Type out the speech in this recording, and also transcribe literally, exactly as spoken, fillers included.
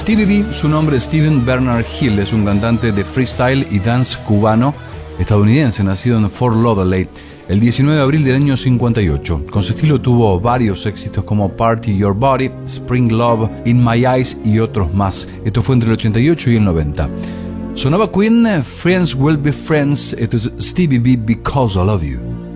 Stevie B, su nombre es Steven Bernard Hill, es un cantante de freestyle y dance cubano estadounidense, nacido en Fort Lauderdale el diecinueve de abril del año cincuenta y ocho. Con su estilo tuvo varios éxitos como Party Your Body, Spring Love, In My Eyes y otros más. Esto fue entre el ochenta y ocho y el noventa. Sonaba Queen, Friends Will Be Friends. Esto es Stevie B, Because I Love You.